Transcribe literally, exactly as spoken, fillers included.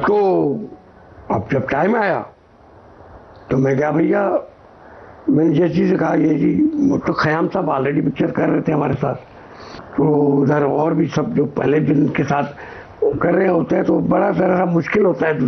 तो अब जब टाइम आया तो मैं क्या भैया, मैंने जैसी से कहा ये जी, वो तो खयाम साहब ऑलरेडी पिक्चर कर रहे थे हमारे साथ, तो उधर और भी सब जो पहले दिन के साथ कर रहे होते हैं तो बड़ा सा मुश्किल होता है